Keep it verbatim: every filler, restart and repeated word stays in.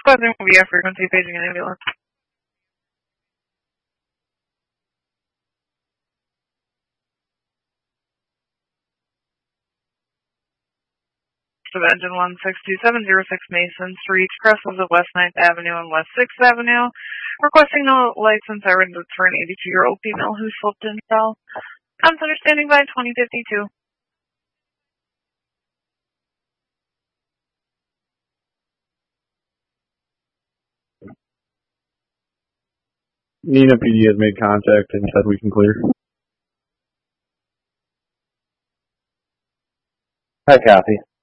Squadron will be at frequency, paging an ambulance. Of engine one six two seven zero six Mason Street, crosses of West ninth Avenue and West sixth Avenue, requesting no license siren for an eighty-two-year-old female who slipped and fell. Comes understanding by twenty fifty-two. Neenah P D has made contact and said we can clear. Hi, copy.